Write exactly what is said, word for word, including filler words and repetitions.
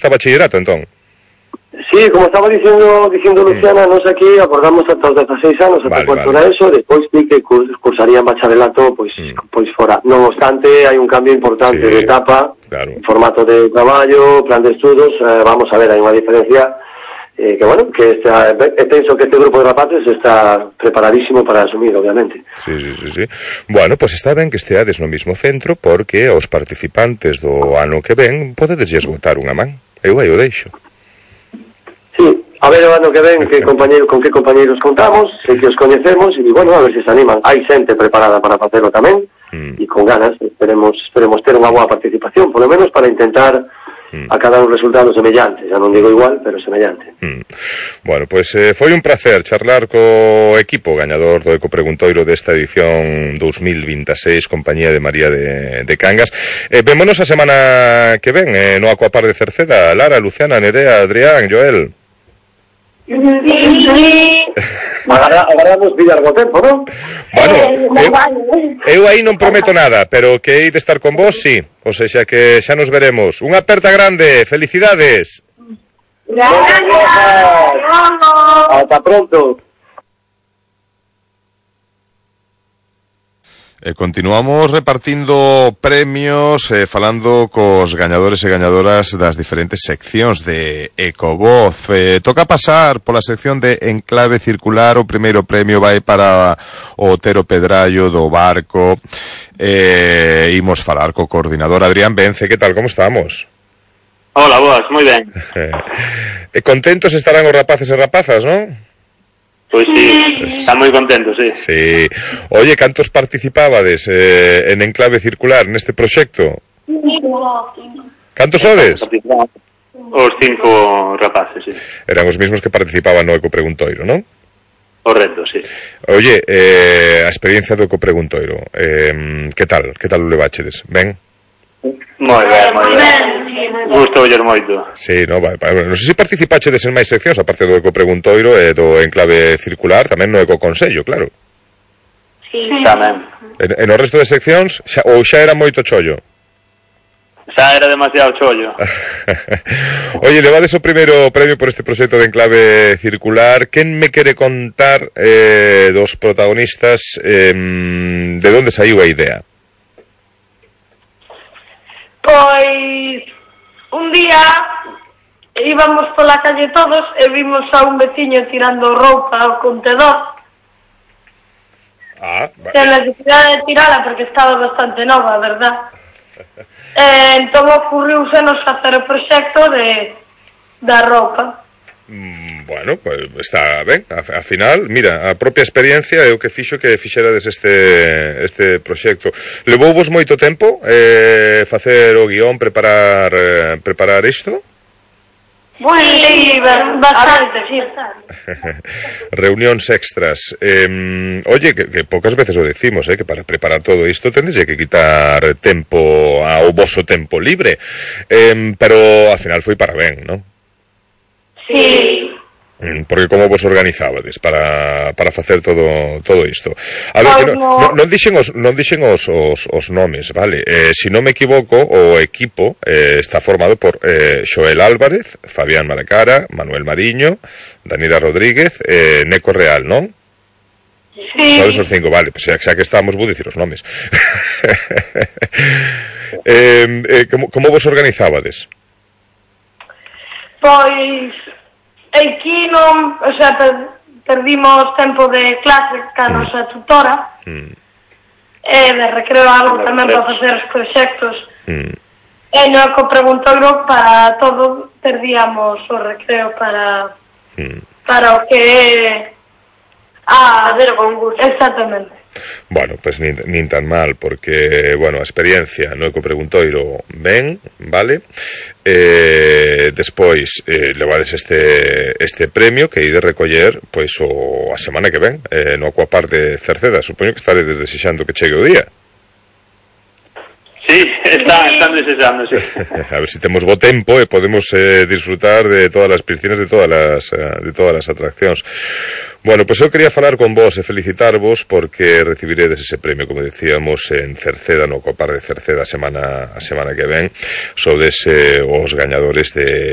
hasta bachillerato, entón? Sí, como estaba dicindo dicindo Luciana, nos aquí abordamos ata os dezaseis anos, ata vale, cuarto vale. da eso, depois sí que cursarían bacharelato, pois mm. pois fora. Non obstante, hai un cambio importante sí, de etapa, claro. Formato de traballo, plan de estudos, eh, vamos a ver, hai unha diferencia eh, que, bueno, que esta, eh, penso que este grupo de rapaces está preparadísimo para asumir, obviamente. Sí, sí, sí, sí. Bueno, pois pues está ben que esteades no mismo centro, porque os participantes do ano que ven podedesles botar unha man. Eu aí o deixo. Sí, a ver o ano que ven que compañeiro, con que compañeiros contamos, sei que os coñecemos e, bueno, a ver se se animan. Hai xente preparada para facelo tamén mm. e con ganas, esperemos esperemos ter unha boa participación, polo menos para intentar mm. acadar un resultado semellante, xa non digo igual, pero semellante. Mm. Bueno, pois pues, eh, foi un placer charlar co equipo gañador do Ecopreguntoiro desta edición dos mil veintiséis, compañía de María de, de Cangas. Eh, vémonos a semana que ven eh, no Aquapar de Cerceda. Lara, Luciana, Nerea, Adrián, Joel. Agardamos pillar bo tempo, non? Bueno, eu, eu aí non prometo nada, pero que hei de estar con vos, sí. O sea que xa nos veremos. Unha aperta grande, felicidades. Gracias. Hasta pronto. E continuamos repartindo premios, eh, falando cos gañadores e gañadoras das diferentes seccións de Ecovoz. Eh, toca pasar pola sección de Enclave Circular. O primeiro premio vai para o Otero Pedrallo do Barco. Eh, imos falar co coordinador Adrián Vence. Que tal, como estamos? Hola, boas, moi ben. E contentos estarán os rapaces e rapazas, non? Pois sí, están moi contentos, sí. Sí. Oye, cantos participábades eh, en Enclave Circular neste proxecto? Cantos sodes? Os cinco rapaces, sí. Eran os mesmos que participaban no Ecopreguntoiro, non? Correcto, sí. Oye, eh, a experiencia do Ecopreguntoiro, eh, que tal? Que tal o leváchedes? Ben? Moi ben, moi ben. Gustou ller moito. Sí, no, vai, vai. Non sei se participachedes en máis seccións, aparte do Ecopreguntoiro e do Enclave Circular, tamén no Ecoconsello, claro. Sí. Tamén. En, en o resto de seccións, xa, ou xa era moito chollo? Xa era demasiado chollo. Oye, levades o primeiro premio por este proxecto de Enclave Circular. Quen me quere contar eh, dos protagonistas eh, de onde saiu a idea? Pois un día íbamos pola calle todos e vimos a un veciño tirando roupa ao contedor. Ah, vale. Sen necesidade de tirala porque estaba bastante nova, verdad? E entón ocurriusenos facer o proxecto de da roupa. Mm, bueno, pues está ben. A, a final, mira, a propia experiencia é o que fixo que fixerades este este proxecto. Levouvos moito tempo eh, facer o guión, preparar eh, preparar isto? Bueno, sí, bastante, sí. Reunións extras. Eh, oye, que, que pocas veces o decimos, eh, que para preparar todo isto tendes que quitar tempo ao voso tempo libre. Eh, pero ao final foi para ben, non? Sí. Porque como vos organizábades para, para facer todo todo isto? A ver, que non, non, non dixen os non dixen os, os, os nomes, vale? Eh, si non me equivoco, o equipo eh, está formado por eh, Xoel Álvarez, Fabián Malacara, Manuel Mariño, Daniela Rodríguez, eh, Neco Real, non? Sí. Sabes os cinco, vale, pues xa, xa que estamos, vou dicir os nomes. eh, eh, como, como vos organizábades? Pois aquí non, o sea, per, perdimos tempo de clase ca nosa tutora mm. e de recreo algo tamén para facer os proxectos mm. e no Ecopreguntoiro para todo perdíamos o recreo para mm. para o que é a fazer o concurso. Exactamente. Bueno, pues nin, nin tan mal, porque, bueno, a experiencia no Ecopreguntoiro ben, vale? Eh, despois eh, levades este este premio que ide recoller, pois, o, a semana que ven, eh, no Aquapar de Cerceda. Supoño que estaredes desexando que chegue o día. Sí, están, están desexando, sí. A ver si temos bo tempo e podemos eh, disfrutar de todas as piscinas, de todas as, de todas as atraccións. Bueno, pois pues eu quería falar con vos e felicitarvos porque recibiredes ese premio, como decíamos, en Cerceda, no Aquapar de Cerceda a semana, a semana que ven. Sodes eh, os gañadores de